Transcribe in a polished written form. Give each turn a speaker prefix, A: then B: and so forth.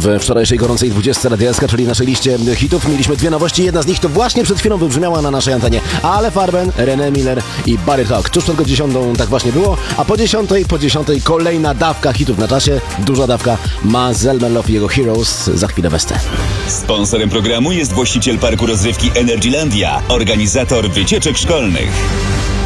A: W wczorajszej gorącej 20 Radia SK, czyli naszej liście hitów, mieliśmy dwie nowości. Jedna z nich to właśnie przed chwilą wybrzmiała na naszej antenie. Ale Farben, René Miller i Barry Talk. Tuż przed godziną 10 tak właśnie było, a po 10 kolejna dawka hitów na czasie. Duża dawka. Mazel Melow i jego Heroes. Za chwilę Western.
B: Sponsorem programu jest właściciel parku rozrywki Energylandia, organizator wycieczek szkolnych.